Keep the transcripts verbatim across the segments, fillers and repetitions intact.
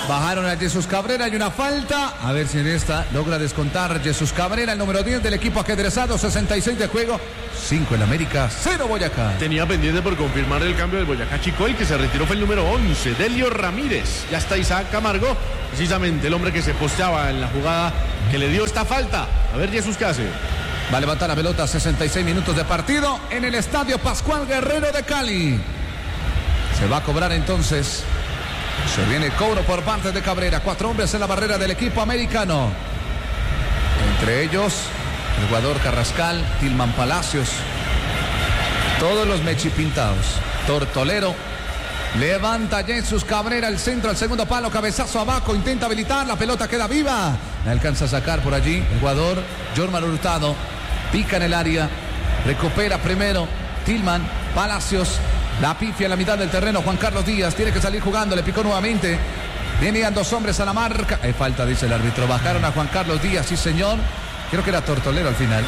Bajaron a Jesús Cabrera, hay una falta. A ver si en esta logra descontar Jesús Cabrera, el número diez del equipo ajedrezado. Sesenta y seis de juego, cinco en América, cero Boyacá. Tenía pendiente por confirmar el cambio del Boyacá Chico. El que se retiró fue el número once, Delio Ramírez. Ya está Isaac Camargo, precisamente el hombre que se posteaba en la jugada que le dio esta falta. A ver Jesús, ¿qué hace? Va a levantar la pelota, sesenta y seis minutos de partido en el estadio Pascual Guerrero de Cali. Se va a cobrar entonces. Se viene cobro por parte de Cabrera. Cuatro hombres en la barrera del equipo americano. Entre ellos, el jugador Carrascal, Tilman Palacios. Todos los mechipintados. Tortolero. Levanta Jesús Cabrera el centro, al segundo palo, cabezazo abajo, intenta habilitar, la pelota queda viva. La alcanza a sacar por allí el jugador Jorman Hurtado. Pica en el área. Recupera primero Tilman Palacios. La pifia en la mitad del terreno, Juan Carlos Díaz tiene que salir jugando, le picó nuevamente. Venían dos hombres a la marca. Hay falta, dice el árbitro. Bajaron a Juan Carlos Díaz, sí señor. Creo que era Tortolero al final.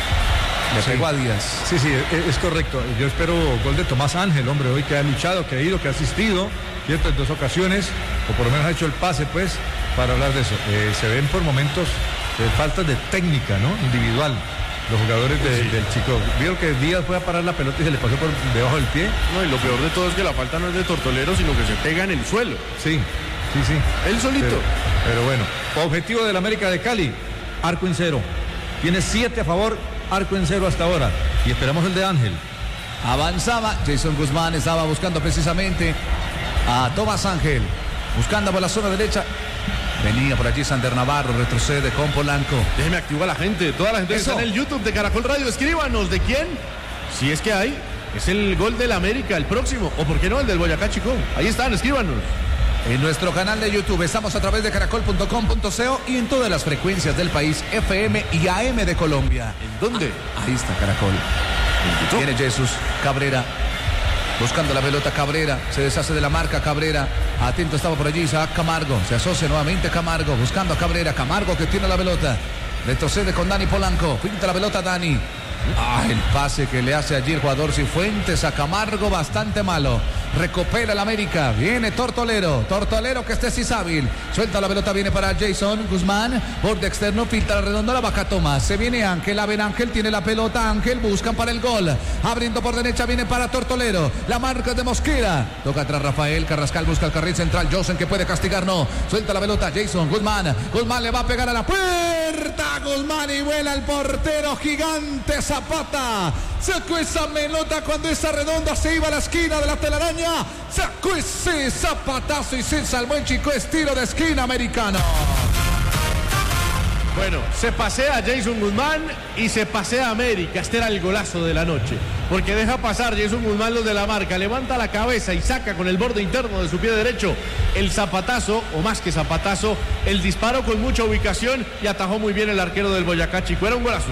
Le sí. pegó a Díaz. Sí, sí, es, es correcto. Yo espero gol de Tomás Ángel, hombre, hoy que ha luchado, que ha ido, que ha asistido, ¿cierto? En dos ocasiones, o por lo menos ha hecho el pase, pues, para hablar de eso. Eh, se ven por momentos eh, faltas de técnica, ¿no? Individual. Los jugadores de, sí. del Chico. Vieron que Díaz fue a parar la pelota y se le pasó por debajo del pie. No, y lo peor de todo es que la falta no es de Tortolero, sino que se pega en el suelo. Sí, sí, sí. Él solito. Pero, pero bueno, objetivo del América de Cali, arco en cero. Tiene siete a favor, arco en cero hasta ahora. Y esperamos el de Ángel. Avanzaba, Jason Guzmán estaba buscando precisamente a Tomás Ángel. Buscando por la zona derecha. Venía por allí Sander Navarro, retrocede con Polanco. Déjeme activar a la gente, toda la gente que está en el YouTube de Caracol Radio, escríbanos de quién, si es que hay, es el gol del América, el próximo, o por qué no, el del Boyacá Chico. Ahí están, escríbanos. En nuestro canal de YouTube estamos a través de caracol punto com punto co y en todas las frecuencias del país, F M y A M de Colombia. ¿En dónde? Ah, ahí está Caracol. Viene Jesús Cabrera. Buscando la pelota Cabrera, se deshace de la marca Cabrera, atento estaba por allí Isaac Camargo, se asocia nuevamente Camargo, buscando a Cabrera, Camargo que tiene la pelota, retrocede con Dani Polanco, pinta la pelota Dani, ah, el pase que le hace allí el jugador Cifuentes a Camargo, bastante malo, recupera el América, viene Tortolero, Tortolero que este sí es hábil, suelta la pelota, viene para Jason Guzmán, borde externo, filtra la redonda, la baja Tomás, se viene Ángel, a ver Ángel, tiene la pelota Ángel, buscan para el gol, abriendo por derecha, viene para Tortolero, la marca de Mosquera, toca atrás Rafael, Carrascal busca el carril central, Josen que puede castigar, no, suelta la pelota Jason Guzmán, Guzmán le va a pegar a la puerta, Guzmán y vuela el portero gigante Zapata, sacó esa pelota cuando esa redonda se iba a la esquina de la telaraña, sacó ese zapatazo y se salvó el Chico, estilo de esquina americano. Bueno, se pasea Jason Guzmán y se pasea América. Este era el golazo de la noche, porque deja pasar Jason Guzmán los de la marca, levanta la cabeza y saca con el borde interno de su pie derecho el zapatazo, o más que zapatazo, el disparo con mucha ubicación y atajó muy bien el arquero del Boyacá Chico. Era un golazo.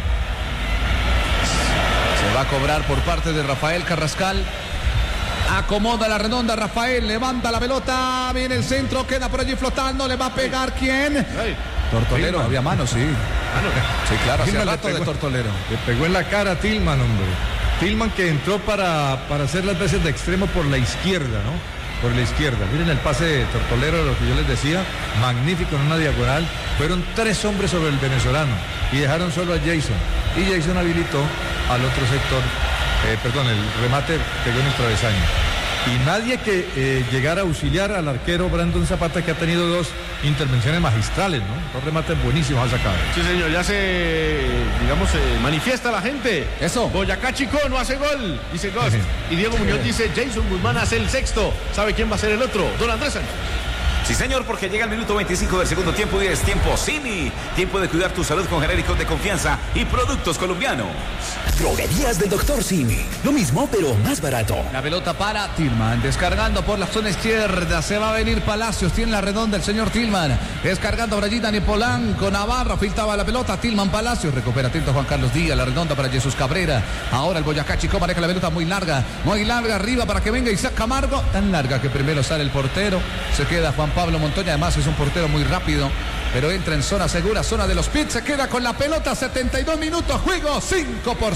Se va a cobrar por parte de Rafael Carrascal. Acomoda la redonda Rafael, levanta la pelota, viene el centro, queda por allí flotando, le va a pegar ¿quién? Ay. Tortolero, Tilman. había mano, sí. Mano. Sí, claro, hacía Tilman le rato de pegó- Tortolero. Le pegó en la cara a Tilman, hombre. Tilman que entró para, para hacer las veces de extremo por la izquierda, ¿no? Por la izquierda. Miren el pase de Tortolero, lo que yo les decía, magnífico en una diagonal. Fueron tres hombres sobre el venezolano y dejaron solo a Jason. Y Jason habilitó al otro sector, eh, perdón, el remate pegó en el travesaño. Y nadie que eh, llegara a auxiliar al arquero Brandon Zapata, que ha tenido dos intervenciones magistrales, ¿no? Dos remates buenísimos ha sacado. Sí, señor, ya se, digamos, se manifiesta la gente. Eso. Boyacá Chico no hace gol, dice Ghost. Y Diego Muñoz dice, Jason Guzmán hace el sexto. ¿Sabe quién va a ser el otro? Don Andrés Sánchez. Sí, señor, porque llega el minuto veinticinco del segundo tiempo y es tiempo Simi. Tiempo de cuidar tu salud con genéricos de confianza y productos colombianos. Droguerías del doctor Simi. Lo mismo, pero más barato. La pelota para Tilman, descargando por la zona izquierda, se va a venir Palacios, tiene la redonda el señor Tilman, descargando por allí Dani Polanco, Navarro, filtraba la pelota, Tilman Palacios, recupera atento Juan Carlos Díaz, la redonda para Jesús Cabrera, ahora el Boyacá Chico maneja la pelota muy larga, muy larga arriba para que venga Isaac Camargo, tan larga que primero sale el portero, se queda Juan Pablo Montoya, además es un portero muy rápido, pero entra en zona segura, zona de los pits, se queda con la pelota, setenta y dos minutos, juego cinco por cero.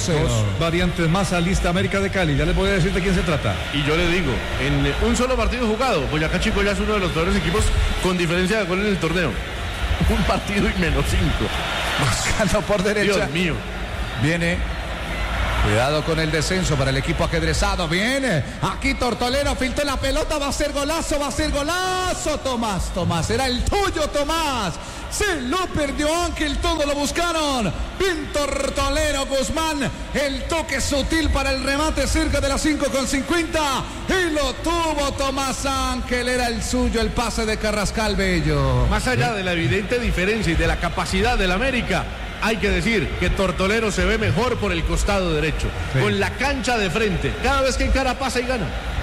cero. Dos variantes más a lista América de Cali. Ya les voy a decir de quién se trata. Y yo le digo, en un solo partido jugado, Boyacá Chico ya es uno de los peores equipos con diferencia de gol en el torneo. Un partido y menos cinco. Buscando por derecha. Dios mío. Viene. Cuidado con el descenso para el equipo ajedrezado. Viene. Aquí Tortolero filtró la pelota. Va a ser golazo, va a ser golazo. Tomás, Tomás. Era el tuyo, Tomás. Se lo perdió Ángel. Todo lo buscaron. Bien Tortolero Guzmán. El toque sutil para el remate cerca de las cinco con cincuenta. Y lo tuvo Tomás Ángel. Era el suyo el pase de Carrascal Bello. Más allá de la evidente diferencia y de la capacidad del América, hay que decir que Tortolero se ve mejor por el costado derecho, sí, con la cancha de frente. Cada vez que encara pasa y gana.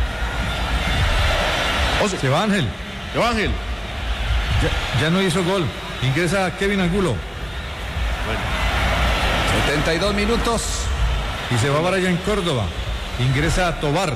O sea, se va Ángel. Se va Ángel. Ya, ya no hizo gol. Ingresa Kevin Angulo. Bueno. setenta y dos minutos. Y se va Brian Córdoba. Ingresa Tobar.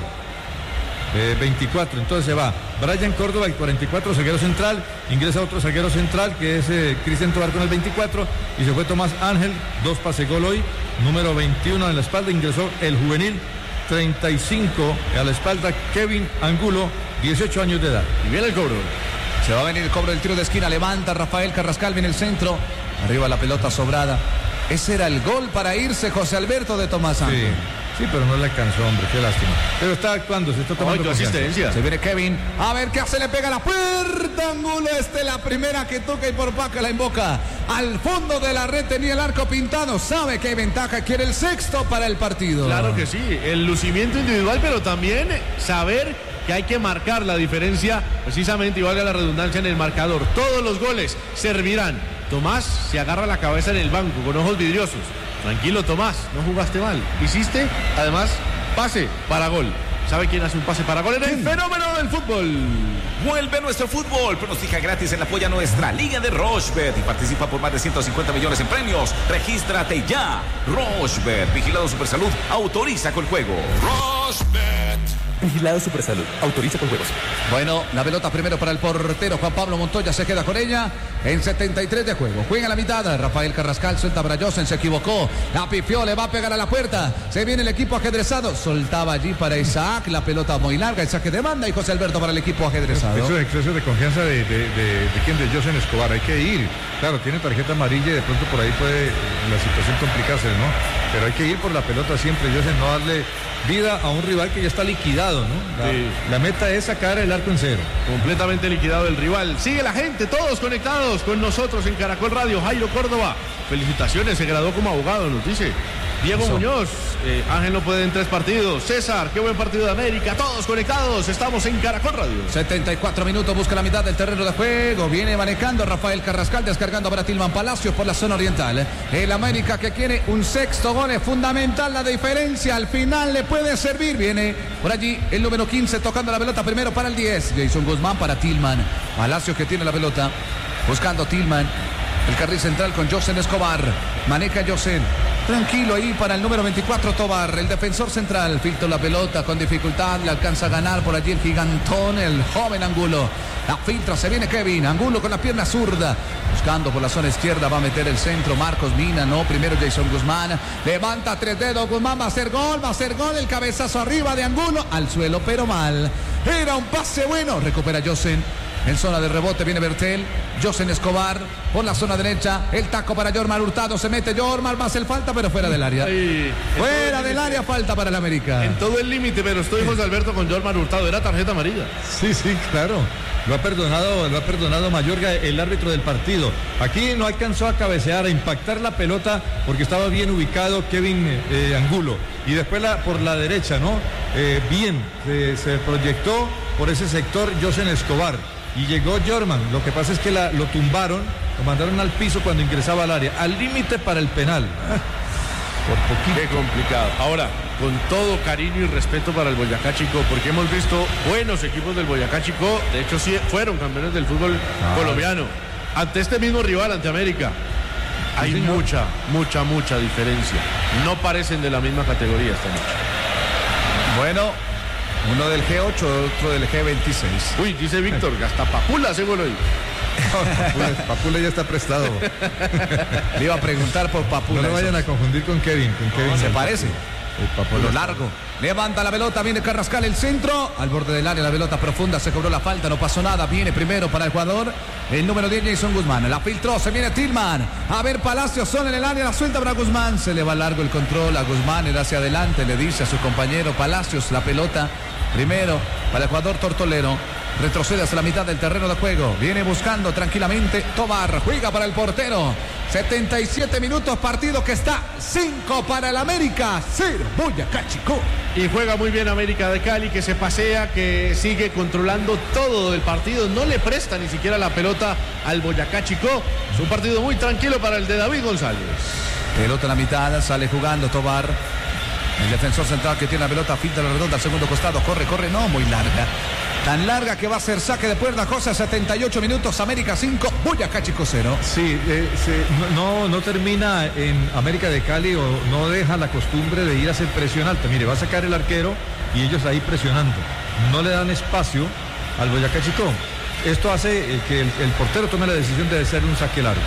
Eh, veinticuatro, entonces se va Brian Córdoba, el cuarenta y cuatro, zaguero central. Ingresa otro zaguero central que es eh, Cristian Tobar con el veinticuatro. Y se fue Tomás Ángel, dos pase gol hoy, número veintiuno en la espalda. Ingresó el juvenil, treinta y cinco a la espalda, Kevin Angulo, dieciocho años de edad. Y viene el cobro. Se va a venir el cobro del tiro de esquina. Levanta Rafael Carrascal, viene el centro. Arriba la pelota sobrada. Ese era el gol para irse José Alberto de Tomás Ángel. Sí. Sí, pero no le alcanzó, hombre, qué lástima. Pero está actuando, se está tomando oh, asistencia. Se viene Kevin. A ver qué hace, le pega la puerta. Angulo, este la primera que toca y por Paca la invoca. Al fondo de la red tenía el arco pintado. Sabe que hay ventaja, quiere el sexto para el partido. Claro que sí, el lucimiento individual, pero también saber que hay que marcar la diferencia, precisamente, y valga la redundancia, en el marcador. Todos los goles servirán. Tomás se agarra la cabeza en el banco con ojos vidriosos. Tranquilo, Tomás, no jugaste mal. Hiciste, además, pase para gol. ¿Sabe quién hace un pase para gol? En el fenómeno del fútbol. Vuelve nuestro fútbol. Pronostica gratis en la polla nuestra Liga de Rochebet y participa por más de ciento cincuenta millones en premios. Regístrate ya. Rochebet, Vigilado Supersalud, autoriza con juego. Rochebet. Vigilado Supersalud, autoriza con juegos. Bueno, la pelota primero para el portero Juan Pablo Montoya, se queda con ella en setenta y tres de juego. Juega a la mitad, Rafael Carrascal suelta para Josen, se equivocó, la pifió, le va a pegar a la puerta. Se viene el equipo ajedrezado, soltaba allí para Isaac, la pelota muy larga, Isaac que demanda y José Alberto para el equipo ajedrezado. Eso es exceso de confianza de, de, de, de quién, de Josen Escobar, hay que ir. Claro, tiene tarjeta amarilla y de pronto por ahí puede la situación complicarse, ¿no? Pero hay que ir por la pelota siempre, Josen, no darle vida a un rival que ya está liquidado, ¿no? La, sí. la meta es sacar el arco en cero. Completamente liquidado el rival. Sigue la gente, todos conectados con nosotros en Caracol Radio. Jairo Córdoba, felicitaciones, se graduó como abogado, nos dice. Diego Eso. Muñoz, eh, Ángel no puede en tres partidos. César, qué buen partido de América. Todos conectados, estamos en Caracol Radio. setenta y cuatro minutos, busca la mitad del terreno de juego. Viene manejando Rafael Carrascal, descargando para Tilman Palacios por la zona oriental. El América que quiere un sexto gol, es fundamental la diferencia. Al final le puede servir. Viene por allí el número quince tocando la pelota primero para el diez. Jason Guzmán para Tilman. Palacios que tiene la pelota, buscando Tilman. El carril central con Josen Escobar. Maneja Josen. Tranquilo ahí para el número veinticuatro, Tobar, el defensor central. Filtró la pelota con dificultad, le alcanza a ganar por allí el gigantón, el joven Angulo. La filtra, se viene Kevin, Angulo con la pierna zurda. Buscando por la zona izquierda, va a meter el centro Marcos Mina, no, primero Jason Guzmán. Levanta tres dedos, Guzmán va a hacer gol, va a hacer gol, el cabezazo arriba de Angulo, al suelo pero mal. Era un pase bueno, recupera Josen. En zona de rebote viene Bertel, Josen Escobar por la zona derecha, el taco para Jormar Hurtado, se mete Jormar, va a hacer falta pero fuera del área. Ay, fuera del área, falta para el América. En todo el límite, pero estoy José Alberto con Jormar Hurtado, era tarjeta amarilla. Sí, sí, claro. Lo ha perdonado, lo ha perdonado Mayorga, el árbitro del partido. Aquí no alcanzó a cabecear, a impactar la pelota porque estaba bien ubicado Kevin eh, Angulo. Y después la, por la derecha, ¿no? Eh, bien, eh, se proyectó por ese sector Josen Escobar. Y llegó Jorman, lo que pasa es que la, lo tumbaron, lo mandaron al piso cuando ingresaba al área, al límite para el penal. Por poquito. Qué complicado. Ahora, con todo cariño y respeto para el Boyacá Chico, porque hemos visto buenos equipos del Boyacá Chico, de hecho sí fueron campeones del fútbol ah. colombiano. Ante este mismo rival, ante América, hay sí, mucha, mucha, mucha diferencia. No parecen de la misma categoría esta noche. Bueno, uno del G ocho, otro del G veintiséis. Uy, dice Víctor, Gastapapula, ese gol hoy. Papule, Papule ya está prestado. Le iba a preguntar por Papule. No lo vayan a confundir con Kevin. Con Kevin No, se parece. El Por Papule lo largo. Levanta la pelota, viene Carrascal el centro. Al borde del área, la pelota profunda, se cobró la falta, no pasó nada. Viene primero para el jugador, el número diez, Jason Guzmán. La filtró, se viene Tillman. A ver, Palacios son en el área, la suelta para Guzmán. Se le va largo el control a Guzmán, él hacia adelante, le dice a su compañero Palacios, la pelota primero para el jugador tortolero. Retrocede hacia la mitad del terreno de juego. Viene buscando tranquilamente Tobar. Juega para el portero. setenta y siete minutos, partido que está cinco para el América, cero Boyacá Chicó. Y juega muy bien América de Cali, que se pasea, que sigue controlando todo el partido. No le presta ni siquiera la pelota al Boyacá Chicó. Es un partido muy tranquilo para el de David González. Pelota en la mitad, sale jugando Tobar. El defensor central que tiene la pelota, filtra la redonda al segundo costado. Corre, corre, no, muy larga. Tan larga que va a ser saque de puerta. Cosa, setenta y ocho minutos, América cinco, Boyacá Chicó cero. Sí, eh, se, no, no termina en América de Cali o no deja la costumbre de ir a hacer presión alta. Mire, va a sacar el arquero y ellos ahí presionando. No le dan espacio al Boyacá Chicó. Esto hace eh, que el, el portero tome la decisión de hacer un saque largo.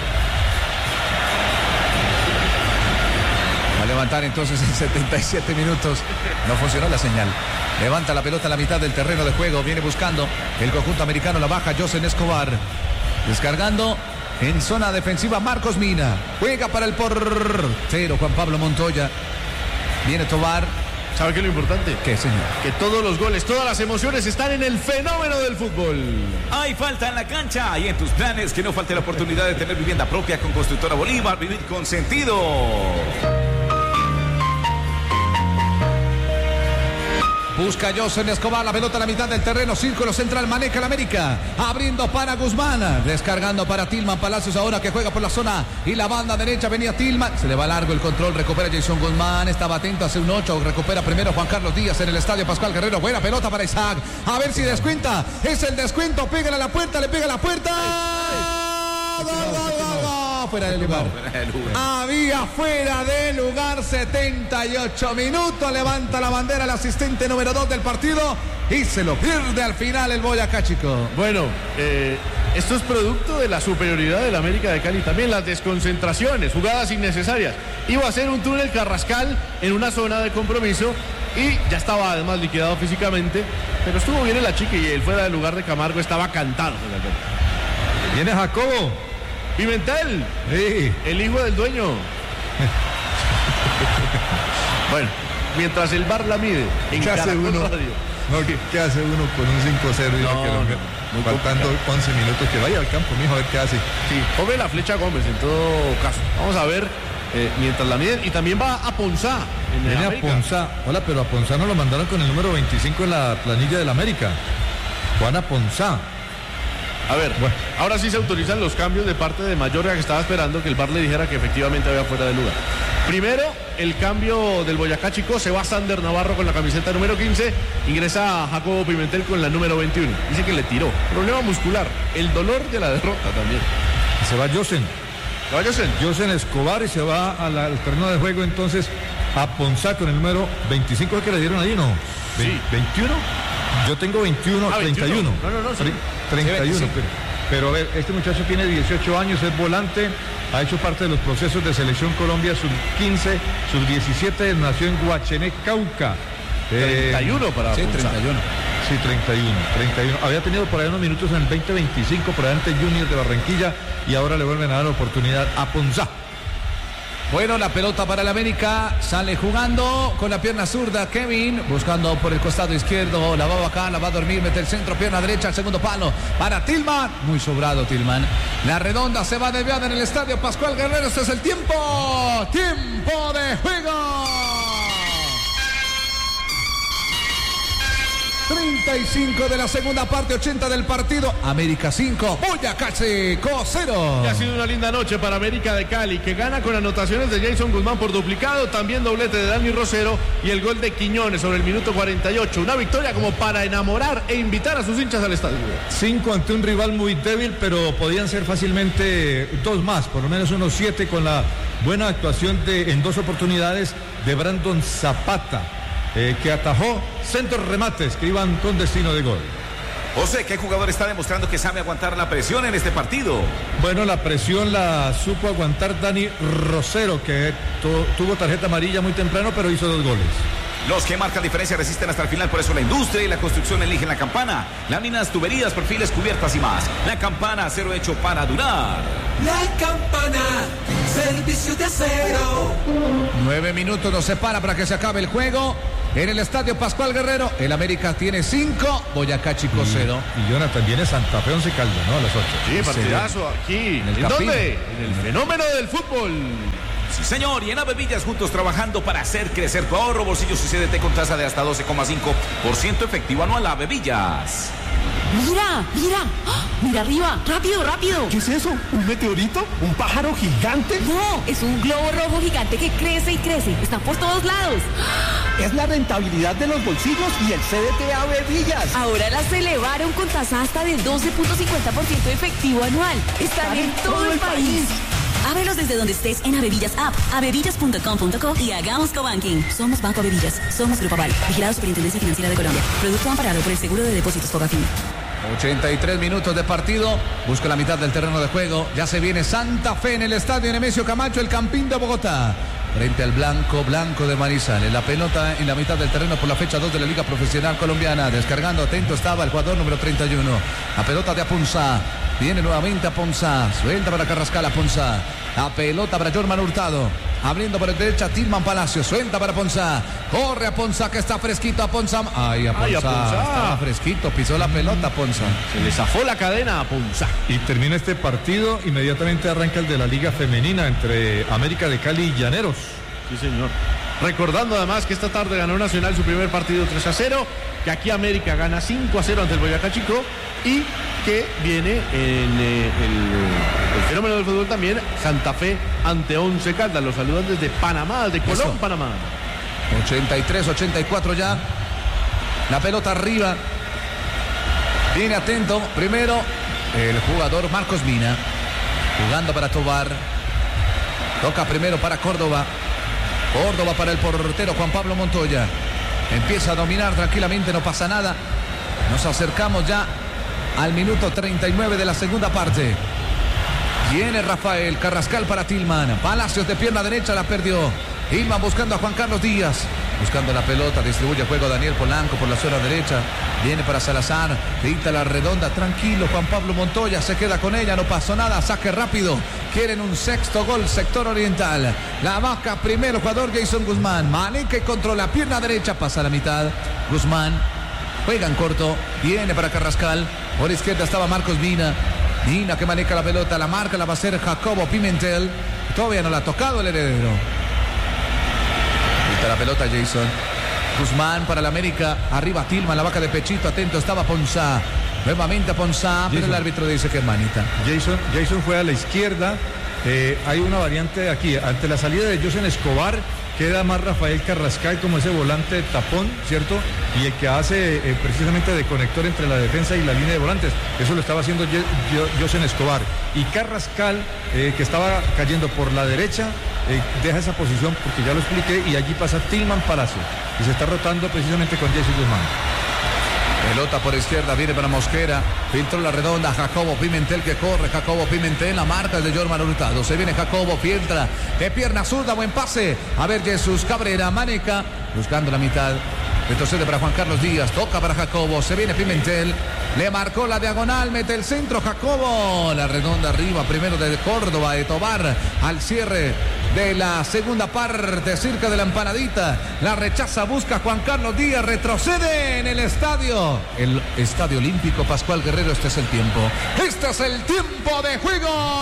Va a levantar entonces en setenta y siete minutos. No funcionó la señal. Levanta la pelota a la mitad del terreno de juego. Viene buscando el conjunto americano. La baja Josen Escobar. Descargando en zona defensiva Marcos Mina. Juega para el portero Juan Pablo Montoya. Viene Tobar. ¿Sabe qué es lo importante? ¿Qué, señor? Que todos los goles, todas las emociones están en el fenómeno del fútbol. Hay falta en la cancha y en tus planes que no falte la oportunidad de tener vivienda propia con Constructora Bolívar. Vivir con sentido. Busca Josen Escobar, la pelota a la mitad del terreno, círculo central, maneja el América, abriendo para Guzmán, descargando para Tillman Palacios ahora que juega por la zona y la banda derecha venía Tillman, se le va largo el control, recupera Jason Guzmán, estaba atento hace un ocho, recupera primero Juan Carlos Díaz en el estadio Pascual Guerrero, buena pelota para Isaac, a ver si descuenta, es el descuento, pégale a la puerta, le pega a la puerta. Gol, gol, gol, gol. Fuera del lugar. Había fuera de lugar, setenta y ocho minutos. Levanta la bandera el asistente número dos del partido y se lo pierde al final el Boyacá Chicó. Bueno, eh, esto es producto de la superioridad del América de Cali. También las desconcentraciones, jugadas innecesarias. Iba a ser un túnel Carrascal en una zona de compromiso y ya estaba además liquidado físicamente. Pero estuvo bien el achique y el fuera del lugar de Camargo estaba cantado. Viene Jacobo. Pimentel, Sí. el hijo del dueño. Bueno, mientras el bar la mide en ¿Qué hace Caracol uno? Radio. No, ¿qué, qué hace uno con un cinco cero? No, que lo- no, muy faltando once minutos, que vaya al campo, mijo, a ver qué hace. Sí, come la flecha Gómez en todo caso. Vamos a ver eh, mientras la miden. Y también va a Ponzá. En Viene a América. Ponzá. Hola, pero a Ponzá no lo mandaron con el número veinticinco en la planilla del América. Juana Ponzá. A ver, Bueno. ahora sí se autorizan los cambios de parte de Mayorga, que estaba esperando que el V A R le dijera que efectivamente había fuera de lugar. Primero, el cambio del Boyacá Chicó, se va Sander Navarro con la camiseta número quince, ingresa Jacobo Pimentel con la número veintiuno. Dice que le tiró. Problema muscular, el dolor de la derrota también. Se va Josen. Caballosen. Josen Escobar y se va a la- al terreno de juego entonces a Ponzá con el número veinticinco que le dieron ahí, ¿no? Ve- Sí. ¿veintiuno? Yo tengo veintiuno, Ah, treinta y uno. veintiuno. No, no, no, sí. Tre- treinta y uno, Sí, pero, pero a ver, este muchacho tiene dieciocho años, es volante, ha hecho parte de los procesos de selección Colombia sub quince, sub diecisiete, nació en Guachené, Cauca. Eh, treinta y uno para Sí, Ponzá. treinta y uno. Sí, treinta y uno, treinta y uno. Había tenido por ahí unos minutos en el veinte veinticinco por adelante Junior de Barranquilla y ahora le vuelven a dar la oportunidad a Ponzá. Bueno, la pelota para el América, sale jugando con la pierna zurda Kevin, buscando por el costado izquierdo, la va acá, la va a dormir, mete el centro, pierna derecha, al segundo palo, para Tillman, muy sobrado Tillman, la redonda se va desviada en el estadio Pascual Guerrero, este es el tiempo, tiempo de juego. treinta y cinco de la segunda parte, ochenta del partido, América cinco, Boyacá Chicó cero. Y ha sido una linda noche para América de Cali, que gana con anotaciones de Jason Guzmán por duplicado, también doblete de Dani Rosero y el gol de Quiñones sobre el minuto cuarenta y ocho. Una victoria como para enamorar e invitar a sus hinchas al estadio. Cinco ante un rival muy débil, pero podían ser fácilmente dos más, por lo menos unos siete con la buena actuación de, en dos oportunidades de Brandon Zapata, eh, que atajó centros remates que iban con destino de gol. José, ¿qué jugador está demostrando que sabe aguantar la presión en este partido? Bueno, la presión la supo aguantar Dani Rosero, que tu, tuvo tarjeta amarilla muy temprano, pero hizo dos goles. Los que marcan diferencia resisten hasta el final, por eso la industria y la construcción eligen la Campana. Láminas, tuberías, perfiles, cubiertas y más. La Campana, acero hecho para durar. La Campana, servicio de acero. Nueve minutos nos separa para que se acabe el juego. En el estadio Pascual Guerrero, el América tiene cinco, Boyacá Chico cero. Y Jonathan viene Santa Fe Once Caldas, ¿no? A las ocho. Sí, partidazo aquí. En el ¿En Campín. dónde? En el fenómeno del fútbol. Sí, señor, y en Avevillas juntos trabajando para hacer crecer tu ahorro, bolsillos y C D T con tasa de hasta doce coma cinco por ciento efectivo anual. Avevillas. Mira, mira, ¡ah! Mira arriba, rápido, rápido. ¿Qué es eso? ¿Un meteorito? ¿Un pájaro gigante? No, es un globo rojo gigante que crece y crece. Está por todos lados. Es la rentabilidad de los bolsillos y el C D T Avevillas. Ahora las elevaron con tasa hasta del doce punto cincuenta por ciento efectivo anual. Están en todo el país. Ábrelos desde donde estés en Avevillas App, avevillas punto com punto co y hagamos cobanking. Somos Banco Avevillas, somos Grupo Aval, vigilado Superintendencia Financiera de Colombia. Producto amparado por el Seguro de Depósitos Fogafín. ochenta y tres minutos de partido, busca la mitad del terreno de juego, ya se viene Santa Fe en el estadio Nemesio Camacho, el Campín de Bogotá, frente al Blanco, Blanco de Manizales, la pelota en la mitad del terreno por la fecha dos de la Liga Profesional Colombiana, descargando, atento estaba el jugador número treinta y uno, la pelota de Aponzá, viene nuevamente Aponzá, suelta para Carrascal Aponzá, la pelota para Jorman Hurtado, abriendo por la derecha Tilman Palacio, suelta para Aponzá, corre Aponzá que está fresquito Aponzá, ay Aponzá, Ay, Aponzá. estaba fresquito, pisó la pelota Aponzá. Se le zafó la cadena a Ponzá. Y termina este partido, inmediatamente arranca el de la Liga Femenina entre América de Cali y Llaneros. Sí, señor. Recordando además que esta tarde ganó Nacional su primer partido tres a cero, que aquí América gana cinco a cero ante el Boyacá Chico y que viene en eh, el, el fenómeno del fútbol también Santa Fe ante Once Caldas. Los saludan desde Panamá, de Colón, Eso. Panamá. ochenta y tres, ochenta y cuatro ya. La pelota arriba. Viene atento. Primero el jugador Marcos Mina. Jugando para Tobar. Toca primero para Córdoba. Córdoba para el portero Juan Pablo Montoya. Empieza a dominar tranquilamente, no pasa nada. Nos acercamos ya al minuto treinta y nueve de la segunda parte. Viene Rafael Carrascal para Tilman. Palacios de pierna derecha, la perdió. Tilman buscando a Juan Carlos Díaz. Buscando la pelota, distribuye el juego Daniel Polanco por la zona derecha. Viene para Salazar, pinta la redonda, tranquilo. Juan Pablo Montoya se queda con ella, no pasó nada, saque rápido. Quieren un sexto gol, sector oriental. La vaca primero, jugador Jason Guzmán. Maneca y controla, pierna derecha, pasa a la mitad. Guzmán juega en corto, viene para Carrascal. Por izquierda estaba Marcos Mina. Mina que maneja la pelota, la marca la va a hacer Jacobo Pimentel. Todavía no la ha tocado el heredero. La pelota Jason Guzmán para la América, arriba Tilman, la vaca de pechito, atento estaba Ponzá, nuevamente a Ponzá, pero el árbitro dice que es manita. Jason, Jason fue a la izquierda, eh, hay una variante aquí, ante la salida de Josen Escobar queda más Rafael Carrascal como ese volante tapón, ¿cierto? Y el que hace eh, precisamente de conector entre la defensa y la línea de volantes, eso lo estaba haciendo Josen Escobar. Y Carrascal, eh, que estaba cayendo por la derecha, eh, deja esa posición porque ya lo expliqué y allí pasa Tilman Palacio y se está rotando precisamente con Jason Guzmán. Pelota por izquierda, viene para Mosquera, filtró la redonda, Jacobo Pimentel que corre, Jacobo Pimentel, la marca es de Jorman Hurtado, se viene Jacobo, filtra, de pierna zurda, buen pase, a ver Jesús Cabrera, Maneca, buscando la mitad, retrocede para Juan Carlos Díaz, toca para Jacobo, se viene Pimentel, le marcó la diagonal, mete el centro Jacobo, la redonda arriba, primero de Córdoba, de Tobar, al cierre de la segunda parte, cerca de la empanadita, la rechaza, busca Juan Carlos Díaz, retrocede en el estadio, el Estadio Olímpico Pascual Guerrero, este es el tiempo, este es el tiempo de juego.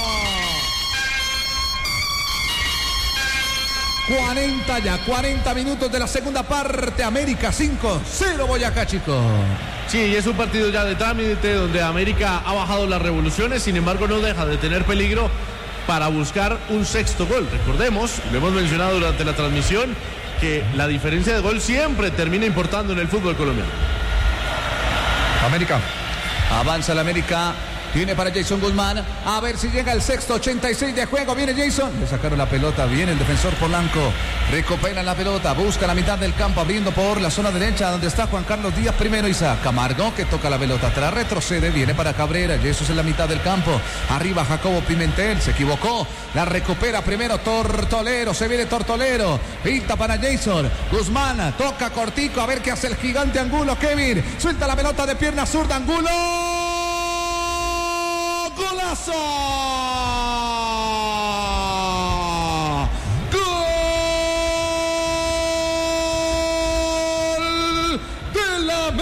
cuarenta ya, cuarenta minutos de la segunda parte, América cinco cero Boyacá Chico. Sí, y es un partido ya de trámite donde América ha bajado las revoluciones, sin embargo no deja de tener peligro para buscar un sexto gol. Recordemos, lo hemos mencionado durante la transmisión, que la diferencia de gol siempre termina importando en el fútbol colombiano. América. Avanza el América Tiene para Jason Guzmán. A ver si llega el sexto, ochenta y seis de juego. Viene Jason. Le sacaron la pelota. Viene el defensor Polanco. Recuperan la pelota. Busca la mitad del campo. Abriendo por la zona derecha donde está Juan Carlos Díaz. Primero Isaac Camargo que toca la pelota atrás. Retrocede. Viene para Cabrera. Jesús en la mitad del campo. Arriba Jacobo Pimentel. Se equivocó. La recupera primero Tortolero. Se viene Tortolero. Pinta para Jason. Guzmán. Toca cortico. A ver qué hace el gigante Angulo. Kevin. Suelta la pelota de pierna zurda. Angulo. ¡Golazo!